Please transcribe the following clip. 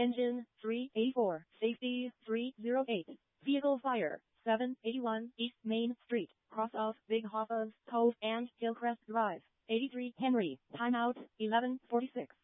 Engine 384. Safety 308. Vehicle fire 781 East Main Street, cross of Big Hoffas Cove and Hillcrest Drive. 83 Henry. Timeout 11:46.